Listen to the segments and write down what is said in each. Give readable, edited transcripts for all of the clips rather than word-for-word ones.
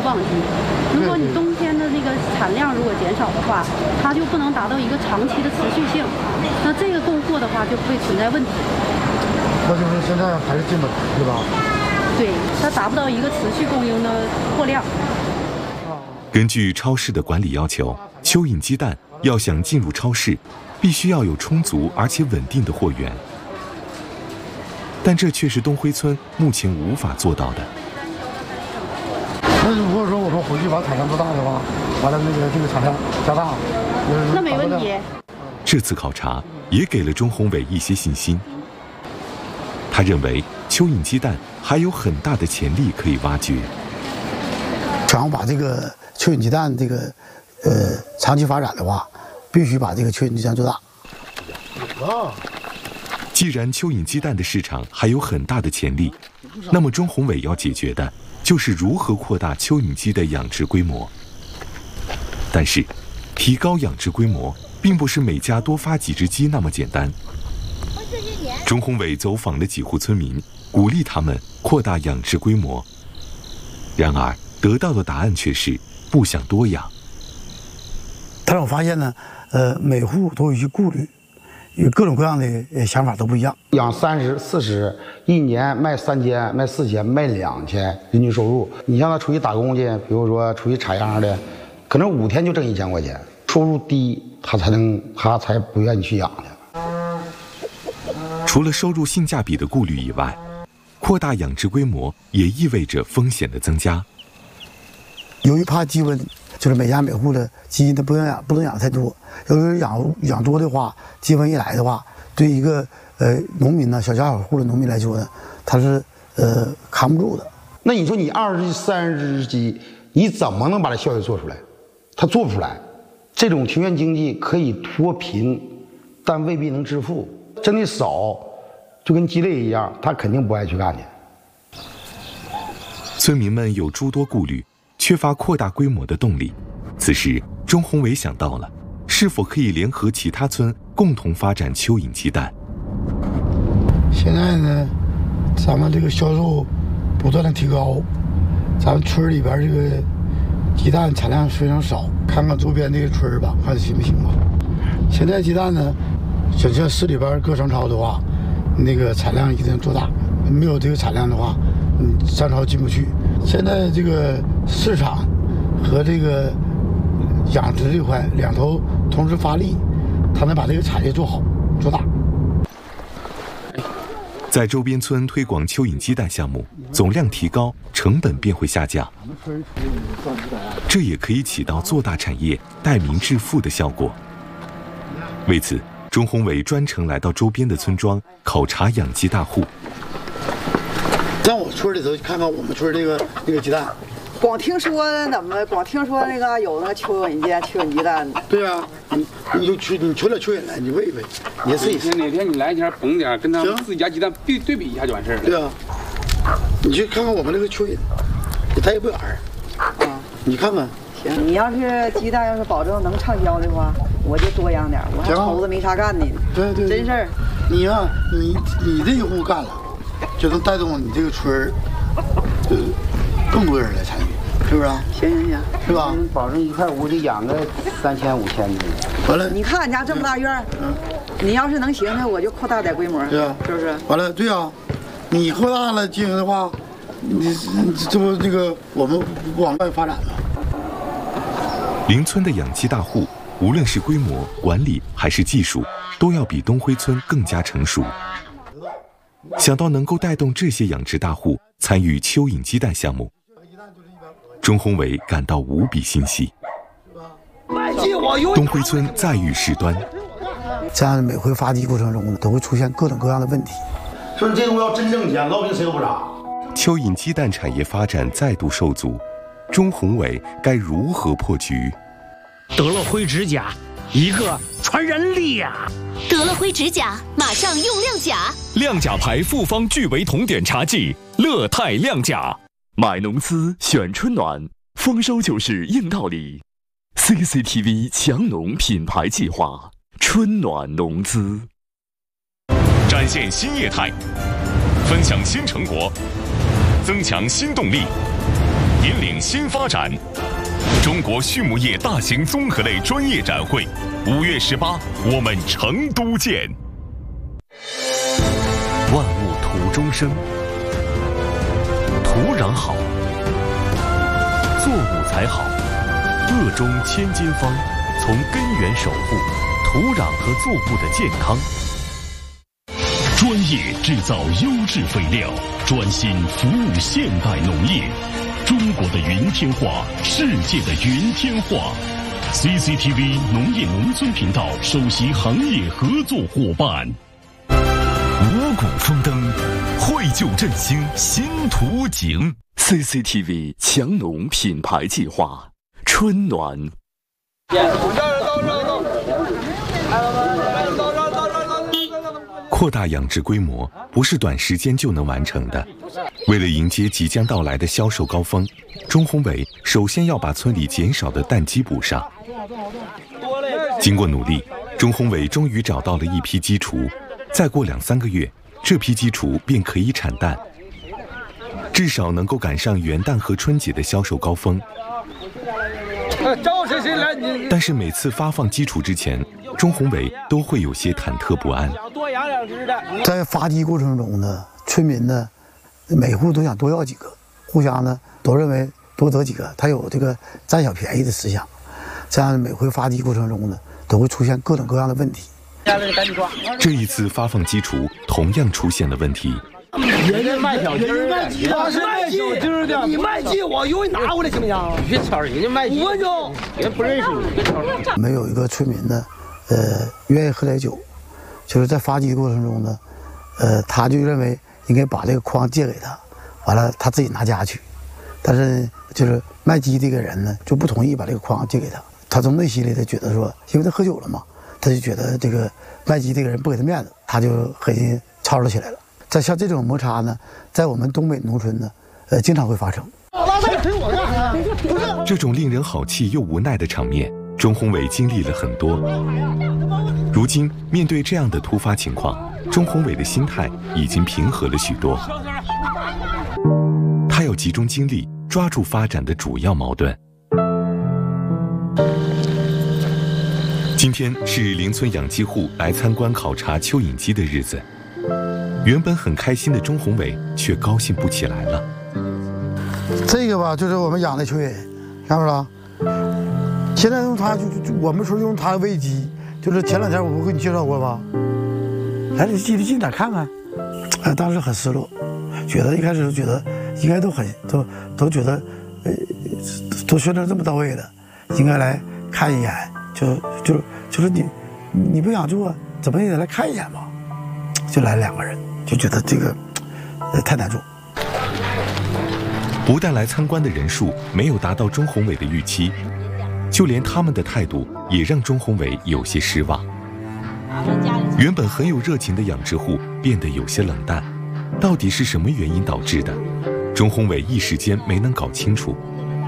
旺季。如果你冬天的那个产量如果减少的话，它就不能达到一个长期的持续性，那这个供货的话就会存在问题。 那就是现在还是进不来，对吧？ 对，它达不到一个持续供应的货量。 根据超市的管理要求，蚯蚓鸡蛋要想进入超市，必须要有充足而且稳定的货源。但这却是东辉村目前无法做到的。 那如果说我说回去把产量做大的话，完了这个产量加大， 那没问题。 这次考察也给了钟宏伟一些信心。他认为蚯蚓鸡蛋还有很大的潜力可以挖掘。 想要把这个蚯蚓鸡蛋这个长期发展的话，必须把这个蚯蚓鸡蛋做大。 既然蚯蚓鸡蛋的市场还有很大的潜力，那么钟宏伟要解决的就是如何扩大蚯蚓鸡的养殖规模。但是，提高养殖规模并不是每家多发几只鸡那么简单。钟宏伟走访了几户村民，鼓励他们扩大养殖规模。然而，得到的答案却是不想多养。 但是我发现呢，每户都有一些顾虑，有各种各样的想法都不一样。 养30、40，一年卖3000、卖4000、卖2000，人均收入。你像他出去打工去，比如说出去插秧的，可能5天就挣1000块钱，收入低，他才不愿意去养的。 除了收入性价比的顾虑以外，扩大养殖规模也意味着风险的增加。 由于怕鸡瘟，就是每家每户的鸡它不能养太多。要是养多的话，鸡瘟一来的话，对一个农民呢，小家小户的农民来说呢，他是扛不住的。 那你说你20、30只鸡，你怎么能把这效益做出来？他做不出来。这种庭院经济可以脱贫，但未必能致富。真的少，就跟鸡肋一样，他肯定不爱去干的。 村民们有诸多顾虑，缺乏扩大规模的动力。此时，钟宏伟想到了，是否可以联合其他村共同发展蚯蚓鸡蛋？ 现在呢，咱们这个销售不断的提高，咱们村里边这个鸡蛋产量非常少，看看周边这个村吧，看行不行吧。现在鸡蛋呢，想像市里边各商超的话，那个产量一定做大，没有这个产量的话，商超进不去。现在这个市场和这个养殖这块两头同时发力，才能把这个产业做好做大。 在周边村推广蚯蚓鸡蛋项目，总量提高，成本便会下降，这也可以起到做大产业、带民致富的效果。为此，钟宏伟专程来到周边的村庄考察养鸡大户。 在我村里头看看我们村那个鸡蛋， 光听说光听说那个有那个蚯蚓鸡蛋。 对啊，你取点蚯蚓来，你喂喂，你试一试。 哪天你来一下捧点，跟他们自己家鸡蛋对比一下就完事了。 对啊，你去看看我们这个蚯蚓，它也不远儿。啊，你看看。 行，你要是鸡蛋要是保证能畅销的话，我就多养点，我还愁着没啥干呢。 对， 真事儿。 你呀，你这一户干了，就能带动你这个村儿，更多人来参与，是不是啊？ 行， 是吧？ 保证1块5得养个3000、5000的。 完了， 你看俺家这么大院儿，你要是能行，那我就扩大点规模， 对啊， 是不是？ 完了，对啊，你扩大了经营的话，你这不那个我们不往外发展吗？ 邻村的养鸡大户，无论是规模、管理还是技术，都要比东辉村更加成熟。想到能够带动这些养殖大户参与蚯蚓鸡蛋项目，钟宏伟感到无比欣喜。东辉村再遇事端， 这样每回发鸡过程中呢，都会出现各种各样的问题。 说你这个要真挣钱，老百姓谁都不傻。 蚯蚓鸡蛋产业发展再度受阻，钟宏伟该如何破局？ 得了灰指甲，一个传染俩。 得了灰指甲，马上用亮甲。 亮甲牌复方聚维酮碘茶剂，乐泰亮甲。买农资选春暖，丰收就是硬道理。CCTV 强农品牌计划，春暖农资。 展现新业态，分享新成果，增强新动力， 引领新发展。中国畜牧业大型综合类专业展会，5月18，我们成都见。 万物土中生，土壤好，作物才好。鄂中千金方，从根源守护土壤和作物的健康。 专业制造优质肥料，专心服务现代农业。中国的云天化，世界的云天化。CCTV 农业农村频道首席行业合作伙伴。 五谷丰登，绘就振兴新图景。CCTV 强农品牌计划，春暖。 扩大养殖规模不是短时间就能完成的。为了迎接即将到来的销售高峰，钟宏伟首先要把村里减少的蛋鸡补上。经过努力，钟宏伟终于找到了一批鸡雏，再过2-3个月，这批鸡雏便可以产蛋，至少能够赶上元旦和春节的销售高峰。但是每次发放鸡雏之前，钟宏伟都会有些忐忑不安。 在发鸡过程中呢，村民呢，每户都想多要几个，互相呢都认为多得几个，他有这个占小便宜的思想。这样每回发鸡过程中呢，都会出现各种各样的问题。 这一次发放鸡雏同样出现了问题。 人家卖小鸡儿的，他是卖小鸡儿的。你卖鸡，我给你拿回来行不行？你别吵人家卖鸡，5分钟，人不认识你，别吵。 没有一个村民呢，愿意喝点酒，就是在发鸡的过程中呢，他就认为应该把这个筐借给他，完了他自己拿家去。但是就是卖鸡这个人呢，就不同意把这个筐借给他。他从内心里他觉得说，因为他喝酒了嘛，他就觉得这个卖鸡这个人不给他面子，他就狠心吵吵起来了。在像这种摩擦呢，在我们东北农村呢，经常会发生。 这种令人好气又无奈的场面，钟宏伟经历了很多。如今面对这样的突发情况，钟宏伟的心态已经平和了许多。他要集中精力抓住发展的主要矛盾。今天是邻村养鸡户来参观考察蚯蚓鸡的日子。原本很开心的钟宏伟却高兴不起来了。 这个吧，就是我们养的蚯蚓，看着了。现在用它我们说用它喂鸡，就是前2天我不给你介绍过吧？来，你近点看看。当时很失落，觉得一开始觉得应该都觉得，都宣传这么到位了，应该来看一眼。就是你不想做，怎么也得来看一眼吧？就来2个人。就觉得这个太难做。 不但来参观的人数没有达到钟宏伟的预期，就连他们的态度也让钟宏伟有些失望。原本很有热情的养殖户变得有些冷淡，到底是什么原因导致的？钟宏伟一时间没能搞清楚，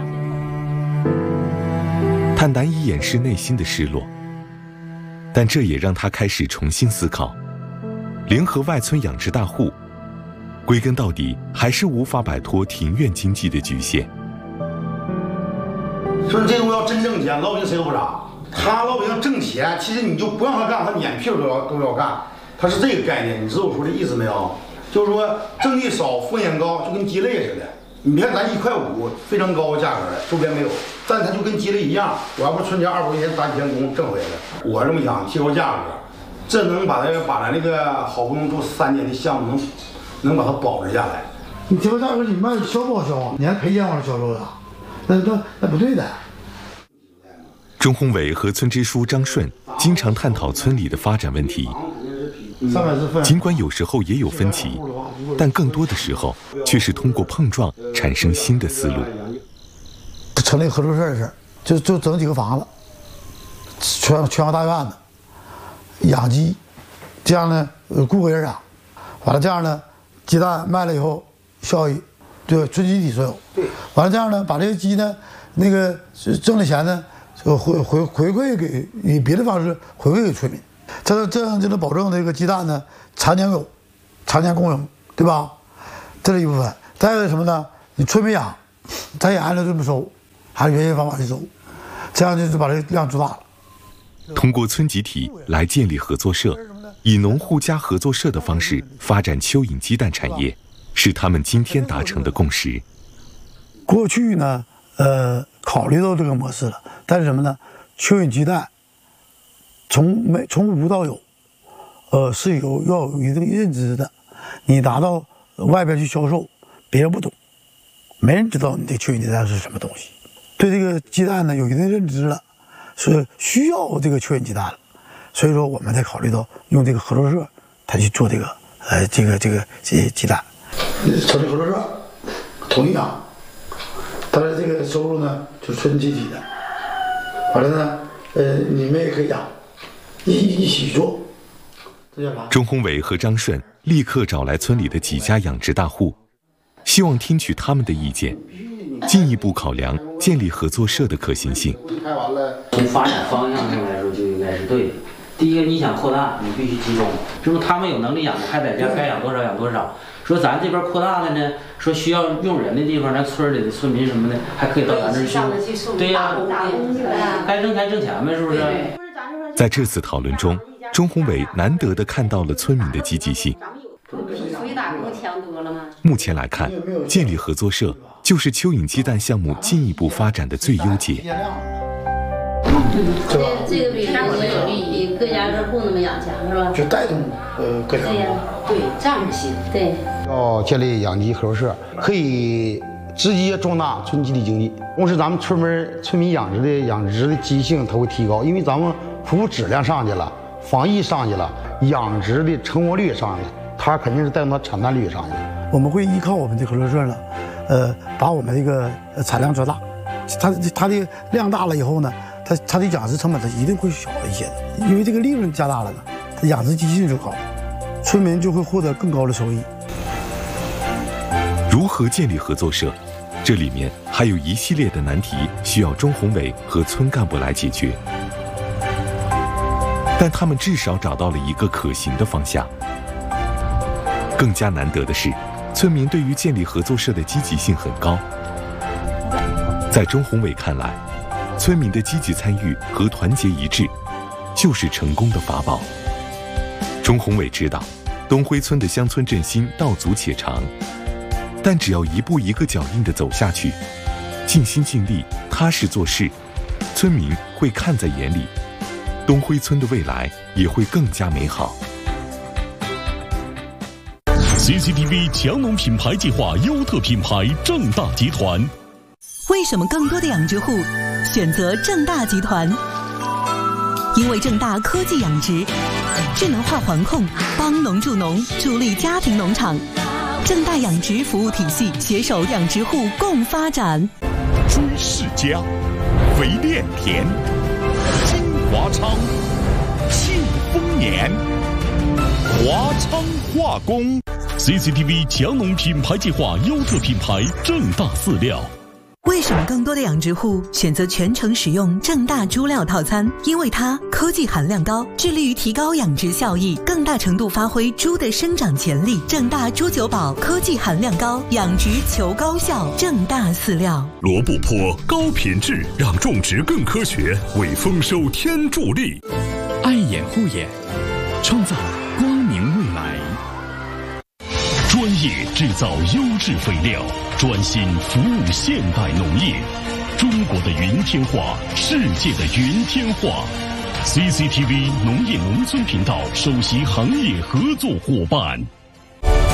他难以掩饰内心的失落，但这也让他开始重新思考。联合外村养殖大户，归根到底还是无法摆脱庭院经济的局限。 说这个要真挣钱，老百姓谁都不傻。他老百姓挣钱，其实你就不让他干，他撵屁都要干。他是这个概念，你知道我说的意思没有？就是说挣地少，风险高，就跟鸡肋似的。你看咱1.5块非常高的价格，周边没有，但它就跟鸡肋一样。我要不春节200块钱打几天工挣回来了，我这么想提高价格。这能把咱那个好不容易做3年的项目能把它保持下来。 你提高价格，你卖销不好销啊？你还赔钱往上销售的，那不对的。 钟宏伟和村支书张顺经常探讨村里的发展问题，尽管有时候也有分歧，但更多的时候却是通过碰撞产生新的思路。 成立合作社的事，就整几个房子，全房大院子。养鸡，这样呢，雇个人养，完了这样呢，鸡蛋卖了以后，效益对村集体所有。对，完了这样呢，把这个鸡呢，那个挣的钱呢，回馈给以别的方式回馈给村民，这样就能保证这个鸡蛋呢常年供应，对吧？这是一部分。再一个什么呢？你村民养， 咱也按照这么收，还是原先方法去收，这样就把这量做大了。 通过村集体来建立合作社，以农户加合作社的方式发展蚯蚓鸡蛋产业，是他们今天达成的共识。 过去呢，考虑到这个模式了，但是什么呢？蚯蚓鸡蛋从无到有，是要有一定认知的。你拿到外边去销售，别人不懂，没人知道你这蚯蚓鸡蛋是什么东西。对这个鸡蛋呢有一定认知了，是需要这个蚯蚓鸡蛋了，所以说我们才考虑到用这个合作社，他去做这个鸡蛋。成立合作社，统一养，当然这个收入呢就村集体的。完了呢，你们也可以养，一起做。 钟宏伟和张顺立刻找来村里的几家养殖大户，希望听取他们的意见，进一步考量建立合作社的可行性。 从发展方向上来说，就应该是对的。第一个，你想扩大，你必须集中，是不是？他们有能力养的，还在家该养多少养多少。说咱这边扩大了呢，说需要用人的地方，咱村里的村民什么的，还可以到咱这儿去。对呀，该挣钱呗，是不是？ 在这次讨论中，钟宏伟难得地看到了村民的积极性。目前来看，建立合作社就是蚯蚓鸡蛋项目进一步发展的最优解。 这个比大伙都有利益，比各家各户那么养强，是吧？ 就带动各家。 对，这样行。对。 要建立养鸡合作社，可以直接壮大村集体经济，同时咱们村民养殖的积极性它会提高，因为咱们服务质量上去了，防疫上去了，养殖的成活率也上去了，它肯定是带动它产蛋率也上去了。 我们会依靠我们的合作社呢，把我们这个产量做大，它的量大了以后呢，它的养殖成本它一定会小一些的，因为这个利润加大了呢，它养殖积极性就高，村民就会获得更高的收益。 如何建立合作社？这里面还有一系列的难题需要钟宏伟和村干部来解决，但他们至少找到了一个可行的方向。更加难得的是，村民对于建立合作社的积极性很高。在钟宏伟看来，村民的积极参与和团结一致，就是成功的法宝。钟宏伟知道，东辉村的乡村振兴道阻且长，但只要一步一个脚印地走下去，尽心尽力，踏实做事，村民会看在眼里，东辉村的未来也会更加美好。 CCTV 强农品牌计划优特品牌正大集团。 为什么更多的养殖户选择正大集团？因为正大科技养殖，智能化环控，帮农助农，助力家庭农场。正大养殖服务体系携手养殖户共发展。 朱世家、肥炼田、金华昌、庆丰年、华昌化工。CCTV 强农品牌计划优特品牌正大饲料。 为什么更多的养殖户选择全程使用正大猪料套餐？因为它科技含量高，致力于提高养殖效益，更大程度发挥猪的生长潜力。正大猪酒宝科技含量高，养殖求高效。正大饲料。 罗布泊高品质，让种植更科学，为丰收添助力。 爱眼护眼，创造光明未来。 专业制造优质肥料，专心服务现代农业。中国的云天化，世界的云天化。CCTV 农业农村频道首席行业合作伙伴。